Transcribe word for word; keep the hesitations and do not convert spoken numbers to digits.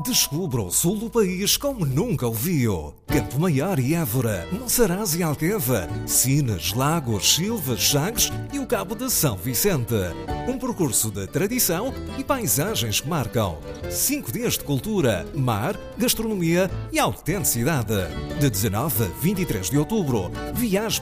Descubra o sul do país como nunca o viu. Campo Maior e Évora, Monsaraz e Alqueva, Sines, Lagos, Silvas, Sagres e o Cabo de São Vicente. Um percurso de tradição e paisagens que marcam. Cinco dias de cultura, mar, gastronomia e autenticidade. De dezanove a vinte e três de outubro, viaje